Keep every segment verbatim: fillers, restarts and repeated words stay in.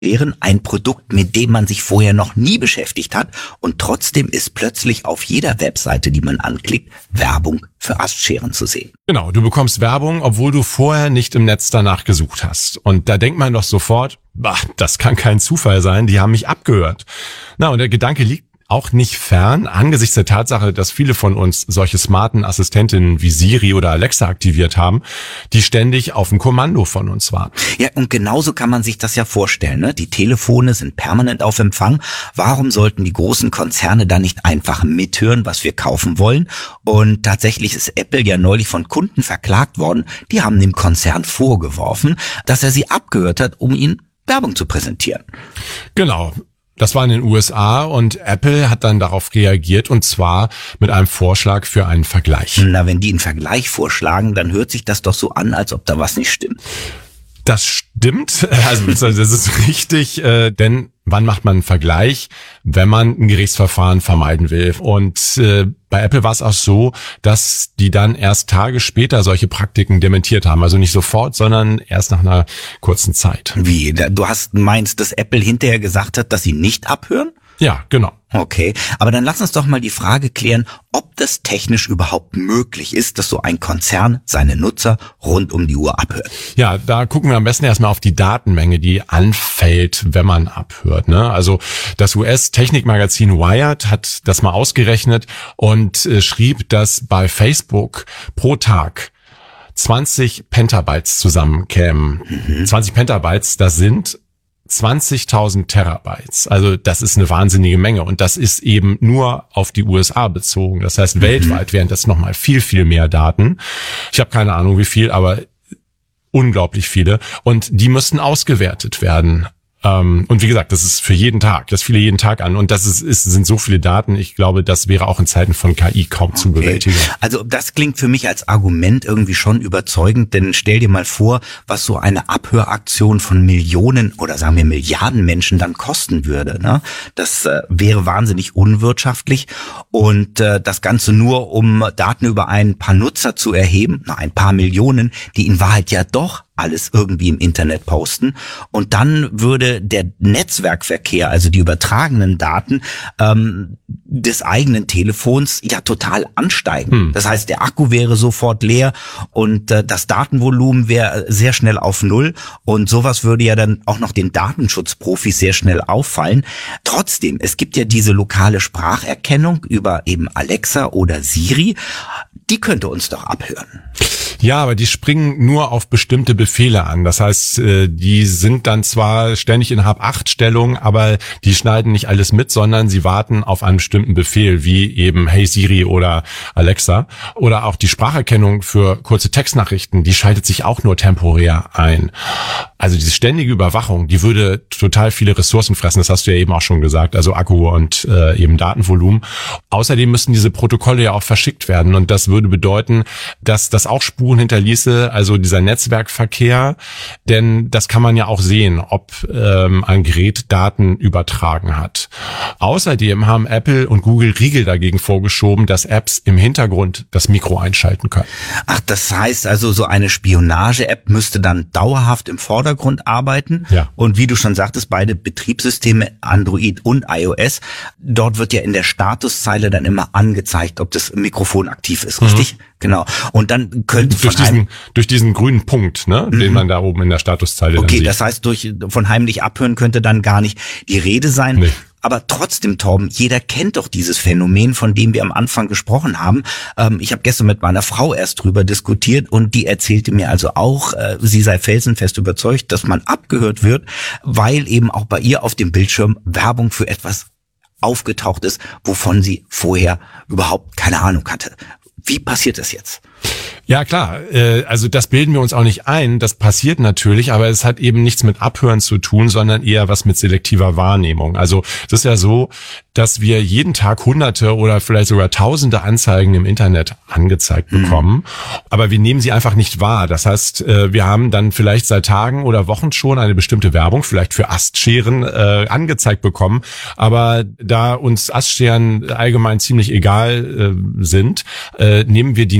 ein Produkt, mit dem man sich vorher noch nie beschäftigt hat, und trotzdem ist plötzlich auf jeder Webseite, die man anklickt, Werbung für Astscheren zu sehen. Genau, du bekommst Werbung, obwohl du vorher nicht im Netz danach gesucht hast. Und da denkt man doch sofort, bah, das kann kein Zufall sein, die haben mich abgehört. Na, und der Gedanke liegt auch nicht fern, angesichts der Tatsache, dass viele von uns solche smarten Assistentinnen wie Siri oder Alexa aktiviert haben, die ständig auf ein Kommando von uns warten. Ja, und genauso kann man sich das ja vorstellen, ne? Die Telefone sind permanent auf Empfang. Warum sollten die großen Konzerne da nicht einfach mithören, was wir kaufen wollen? Und tatsächlich ist Apple ja neulich von Kunden verklagt worden. Die haben dem Konzern vorgeworfen, dass er sie abgehört hat, um ihnen Werbung zu präsentieren. Genau. Das war in den U S A und Apple hat dann darauf reagiert, und zwar mit einem Vorschlag für einen Vergleich. Na, wenn die einen Vergleich vorschlagen, dann hört sich das doch so an, als ob da was nicht stimmt. Das stimmt, also das ist richtig, äh, denn wann macht man einen Vergleich, wenn man ein Gerichtsverfahren vermeiden will? Und äh, bei Apple war es auch so, dass die dann erst Tage später solche Praktiken dementiert haben. Also nicht sofort, sondern erst nach einer kurzen Zeit. Wie? Du hast meinst, dass Apple hinterher gesagt hat, dass sie nicht abhören? Ja, genau. Okay, aber dann lass uns doch mal die Frage klären, ob das technisch überhaupt möglich ist, dass so ein Konzern seine Nutzer rund um die Uhr abhört. Ja, da gucken wir am besten erstmal auf die Datenmenge, die anfällt, wenn man abhört. Ne? Also das U S-Technikmagazin Wired hat das mal ausgerechnet und äh, schrieb, dass bei Facebook pro Tag zwanzig Petabytes zusammenkämen. Mhm. zwanzig Petabytes, das sind zwanzigtausend Terabytes. Also das ist eine wahnsinnige Menge, und das ist eben nur auf die U S A bezogen. Das heißt, mhm. weltweit wären das nochmal viel, viel mehr Daten. Ich habe keine Ahnung wie viel, aber unglaublich viele, und die müssten ausgewertet werden. Ähm, und wie gesagt, das ist für jeden Tag, das fiele jeden Tag an, und das ist, ist sind so viele Daten, ich glaube, das wäre auch in Zeiten von K I kaum zu bewältigen. Okay. Also das klingt für mich als Argument irgendwie schon überzeugend, denn stell dir mal vor, was so eine Abhöraktion von Millionen oder sagen wir Milliarden Menschen dann kosten würde. Ne? Das äh, wäre wahnsinnig unwirtschaftlich, und äh, das Ganze nur, um Daten über ein paar Nutzer zu erheben, na, ein paar Millionen, die in Wahrheit ja doch alles irgendwie im Internet posten, und dann würde der Netzwerkverkehr, also die übertragenen Daten ähm, des eigenen Telefons ja total ansteigen. Hm. Das heißt, der Akku wäre sofort leer, und äh, das Datenvolumen wäre sehr schnell auf Null, und sowas würde ja dann auch noch den Datenschutzprofis sehr schnell auffallen. Trotzdem, es gibt ja diese lokale Spracherkennung über eben Alexa oder Siri, die könnte uns doch abhören. Ja, aber die springen nur auf bestimmte Befehle an. Das heißt, die sind dann zwar ständig in Hab-acht-Stellung, aber die schneiden nicht alles mit, sondern sie warten auf einen bestimmten Befehl, wie eben Hey Siri oder Alexa. Oder auch die Spracherkennung für kurze Textnachrichten, die schaltet sich auch nur temporär ein. Also diese ständige Überwachung, die würde total viele Ressourcen fressen, das hast du ja eben auch schon gesagt, also Akku und äh, eben Datenvolumen. Außerdem müssen diese Protokolle ja auch verschickt werden, und das würde bedeuten, dass das auch Spuren hinterließe, also dieser Netzwerkverkehr, denn das kann man ja auch sehen, ob ähm, ein Gerät Daten übertragen hat. Außerdem haben Apple und Google Riegel dagegen vorgeschoben, dass Apps im Hintergrund das Mikro einschalten können. Ach, das heißt also, so eine Spionage-App müsste dann dauerhaft im Vordergrund arbeiten. Ja. Und wie du schon sagtest, beide Betriebssysteme, Android und iOS, dort wird ja in der Statuszeile dann immer angezeigt, ob das Mikrofon aktiv ist, richtig? Mhm. Genau. Und dann könnte durch von diesen durch diesen grünen Punkt, ne, mhm. den man da oben in der Statuszeile okay, dann sieht. Das heißt, durch von heimlich abhören könnte dann gar nicht die Rede sein. Nee. Aber trotzdem, Torben, jeder kennt doch dieses Phänomen, von dem wir am Anfang gesprochen haben. Ähm, ich habe gestern mit meiner Frau erst drüber diskutiert, und die erzählte mir also auch, äh, sie sei felsenfest überzeugt, dass man abgehört wird, weil eben auch bei ihr auf dem Bildschirm Werbung für etwas aufgetaucht ist, wovon sie vorher überhaupt keine Ahnung hatte. Wie passiert das jetzt? Ja, klar. Also das bilden wir uns auch nicht ein. Das passiert natürlich, aber es hat eben nichts mit Abhören zu tun, sondern eher was mit selektiver Wahrnehmung. Also es ist ja so, dass wir jeden Tag Hunderte oder vielleicht sogar Tausende Anzeigen im Internet angezeigt bekommen, mhm. aber wir nehmen sie einfach nicht wahr. Das heißt, wir haben dann vielleicht seit Tagen oder Wochen schon eine bestimmte Werbung, vielleicht für Astscheren, äh, angezeigt bekommen, aber da uns Astscheren allgemein ziemlich egal äh, sind, äh, nehmen wir die nicht wahr.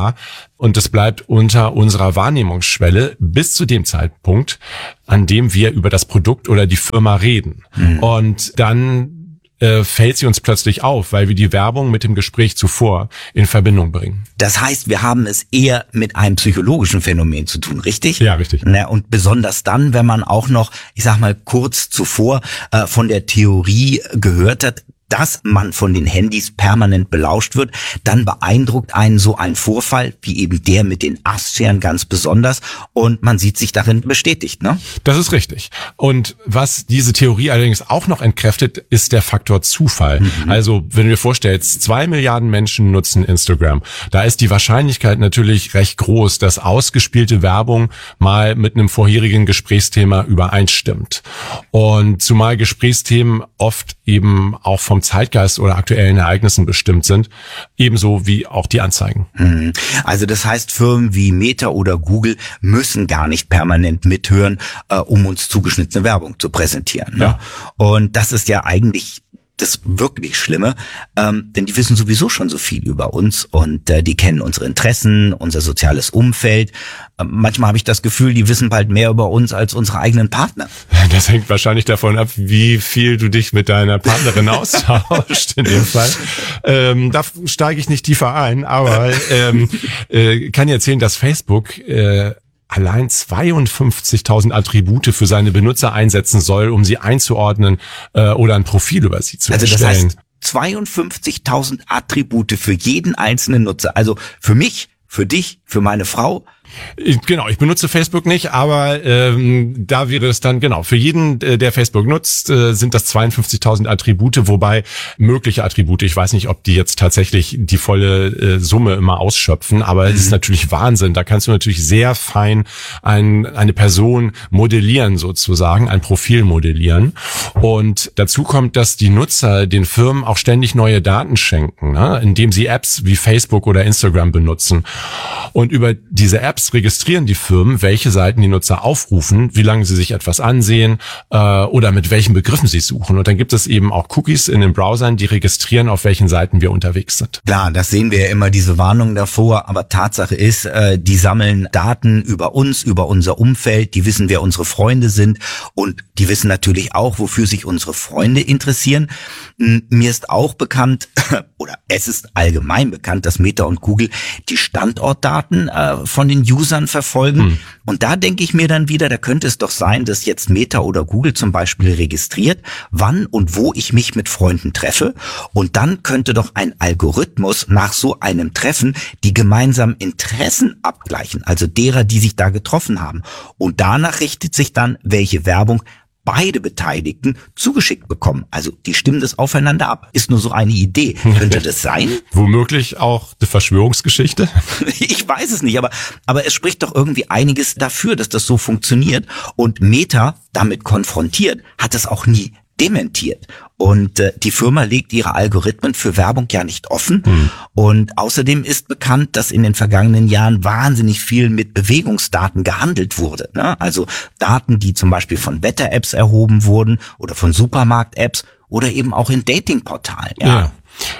wahr und es bleibt unter unserer Wahrnehmungsschwelle bis zu dem Zeitpunkt, an dem wir über das Produkt oder die Firma reden. Mhm. Und dann äh, fällt sie uns plötzlich auf, weil wir die Werbung mit dem Gespräch zuvor in Verbindung bringen. Das heißt, wir haben es eher mit einem psychologischen Phänomen zu tun, richtig? Ja, richtig. Na, und besonders dann, wenn man auch noch, ich sag mal, kurz zuvor äh, von der Theorie gehört hat, dass man von den Handys permanent belauscht wird, dann beeindruckt einen so ein Vorfall, wie eben der mit den Astscheren ganz besonders, und man sieht sich darin bestätigt, ne? Das ist richtig. Und was diese Theorie allerdings auch noch entkräftet, ist der Faktor Zufall. Mhm. Also, wenn du dir vorstellst, zwei Milliarden Menschen nutzen Instagram, da ist die Wahrscheinlichkeit natürlich recht groß, dass ausgespielte Werbung mal mit einem vorherigen Gesprächsthema übereinstimmt. Und zumal Gesprächsthemen oft eben auch vom Zeitgeist oder aktuellen Ereignissen bestimmt sind, ebenso wie auch die Anzeigen. Also das heißt, Firmen wie Meta oder Google müssen gar nicht permanent mithören, äh, um uns zugeschnittene Werbung zu präsentieren. Ne? Ja. Und das ist ja eigentlich das wirklich Schlimme, ähm, denn die wissen sowieso schon so viel über uns und äh, die kennen unsere Interessen, unser soziales Umfeld. Ähm, manchmal habe ich das Gefühl, die wissen bald mehr über uns als unsere eigenen Partner. Das hängt wahrscheinlich davon ab, wie viel du dich mit deiner Partnerin austauscht in dem Fall. Ähm, da steige ich nicht tiefer ein, aber ähm, äh, kann dir erzählen, dass Facebook äh, allein zweiundfünfzigtausend Attribute für seine Benutzer einsetzen soll, um sie einzuordnen äh, oder ein Profil über sie zu erstellen. Also das heißt zweiundfünfzigtausend Attribute für jeden einzelnen Nutzer. Also für mich, für dich, für meine Frau. Genau, ich benutze Facebook nicht, aber ähm, da wäre es dann, genau, für jeden, äh, der Facebook nutzt, äh, sind das zweiundfünfzigtausend Attribute, wobei mögliche Attribute, ich weiß nicht, ob die jetzt tatsächlich die volle äh, Summe immer ausschöpfen, aber es mhm. ist natürlich Wahnsinn. Da kannst du natürlich sehr fein ein, eine Person modellieren sozusagen, ein Profil modellieren. Und dazu kommt, dass die Nutzer den Firmen auch ständig neue Daten schenken, ne, indem sie Apps wie Facebook oder Instagram benutzen. Und über diese Apps registrieren die Firmen, welche Seiten die Nutzer aufrufen, wie lange sie sich etwas ansehen äh, oder mit welchen Begriffen sie suchen. Und dann gibt es eben auch Cookies in den Browsern, die registrieren, auf welchen Seiten wir unterwegs sind. Klar, das sehen wir ja immer, diese Warnungen davor, aber Tatsache ist, äh, die sammeln Daten über uns, über unser Umfeld, die wissen, wer unsere Freunde sind und die wissen natürlich auch, wofür sich unsere Freunde interessieren. Mir ist auch bekannt, oder es ist allgemein bekannt, dass Meta und Google die Standortdaten äh, von den Usern verfolgen. Hm. Und da denke ich mir dann wieder, da könnte es doch sein, dass jetzt Meta oder Google zum Beispiel registriert, wann und wo ich mich mit Freunden treffe. Und dann könnte doch ein Algorithmus nach so einem Treffen die gemeinsamen Interessen abgleichen, also derer, die sich da getroffen haben. Und danach richtet sich dann, welche Werbung beide Beteiligten zugeschickt bekommen. Also die stimmen das aufeinander ab. Ist nur so eine Idee. Könnte das sein? Womöglich auch eine Verschwörungsgeschichte? Ich weiß es nicht, aber, aber es spricht doch irgendwie einiges dafür, dass das so funktioniert. Und Meta, damit konfrontiert, hat es auch nie dementiert. Und äh, die Firma legt ihre Algorithmen für Werbung ja nicht offen. Hm. Und außerdem ist bekannt, dass in den vergangenen Jahren wahnsinnig viel mit Bewegungsdaten gehandelt wurde. Ne? Also Daten, die zum Beispiel von Wetter-Apps erhoben wurden oder von Supermarkt-Apps oder eben auch in Dating-Portalen. Ja. ja.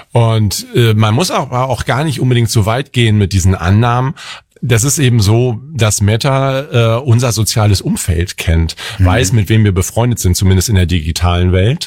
Und äh, man muss aber auch gar nicht unbedingt so weit gehen mit diesen Annahmen. Das ist eben so, dass Meta äh, unser soziales Umfeld kennt, mhm. weiß, mit wem wir befreundet sind, zumindest in der digitalen Welt.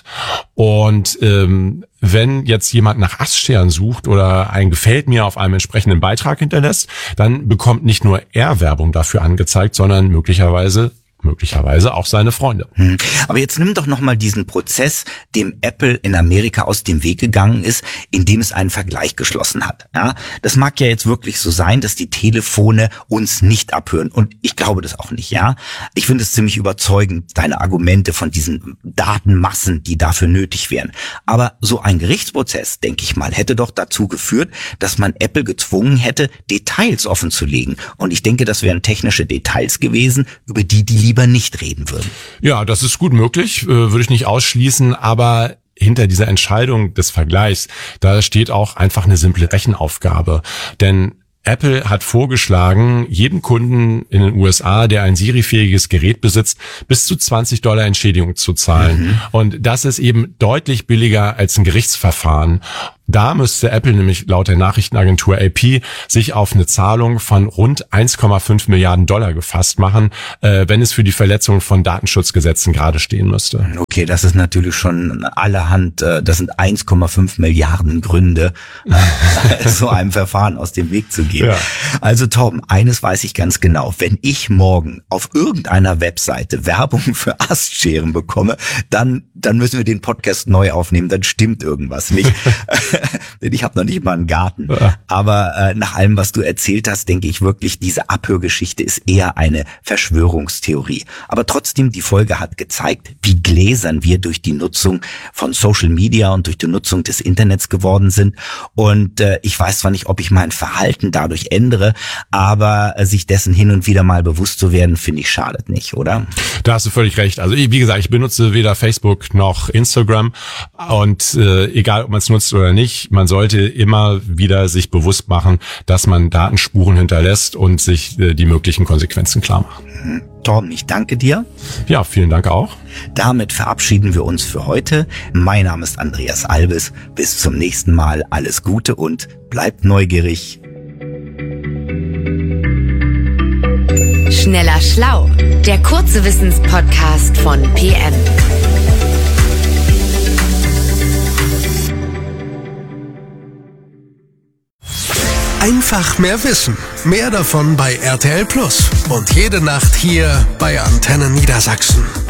Und ähm, wenn jetzt jemand nach Astscheren sucht oder ein Gefällt mir auf einem entsprechenden Beitrag hinterlässt, dann bekommt nicht nur er Werbung dafür angezeigt, sondern möglicherweise möglicherweise auch seine Freunde. Hm. Aber jetzt nimm doch nochmal diesen Prozess, dem Apple in Amerika aus dem Weg gegangen ist, indem es einen Vergleich geschlossen hat. Ja, das mag ja jetzt wirklich so sein, dass die Telefone uns nicht abhören. Und ich glaube das auch nicht, ja. Ich finde es ziemlich überzeugend, deine Argumente von diesen Datenmassen, die dafür nötig wären. Aber so ein Gerichtsprozess, denke ich mal, hätte doch dazu geführt, dass man Apple gezwungen hätte, Details offenzulegen. Und ich denke, das wären technische Details gewesen, über die die lieber nicht reden würden. Ja, das ist gut möglich, äh, würde ich nicht ausschließen, aber hinter dieser Entscheidung des Vergleichs, da steht auch einfach eine simple Rechenaufgabe. Denn Apple hat vorgeschlagen, jedem Kunden in den U S A, der ein Siri-fähiges Gerät besitzt, bis zu zwanzig Dollar Entschädigung zu zahlen. Mhm. Und das ist eben deutlich billiger als ein Gerichtsverfahren. Da müsste Apple nämlich laut der Nachrichtenagentur A P sich auf eine Zahlung von rund eins Komma fünf Milliarden Dollar gefasst machen, äh, wenn es für die Verletzung von Datenschutzgesetzen gerade stehen müsste. Okay, das ist natürlich schon allerhand, äh, das sind eins Komma fünf Milliarden Gründe, äh, so einem Verfahren aus dem Weg zu gehen. Ja. Also Torben, eines weiß ich ganz genau, wenn ich morgen auf irgendeiner Webseite Werbung für Astscheren bekomme, dann, dann müssen wir den Podcast neu aufnehmen, dann stimmt irgendwas nicht. Denn ich habe noch nicht mal einen Garten. Ja. Aber äh, nach allem, was du erzählt hast, denke ich wirklich, diese Abhörgeschichte ist eher eine Verschwörungstheorie. Aber trotzdem, die Folge hat gezeigt, wie gläsern wir durch die Nutzung von Social Media und durch die Nutzung des Internets geworden sind. Und äh, ich weiß zwar nicht, ob ich mein Verhalten dadurch ändere, aber äh, sich dessen hin und wieder mal bewusst zu werden, finde ich, schadet nicht, oder? Da hast du völlig recht. Also wie gesagt, ich benutze weder Facebook noch Instagram und äh, egal, ob man es nutzt oder nicht, man sollte immer wieder sich bewusst machen, dass man Datenspuren hinterlässt und sich äh, die möglichen Konsequenzen klar machen. Torben, ich danke dir. Ja, vielen Dank auch. Damit verabschieden wir uns für heute. Mein Name ist Andreas Albes. Bis zum nächsten Mal. Alles Gute und bleibt neugierig. Schneller Schlau, der kurze Wissenspodcast von P N. Einfach mehr Wissen. Mehr davon bei R T L Plus. Und jede Nacht hier bei Antenne Niedersachsen.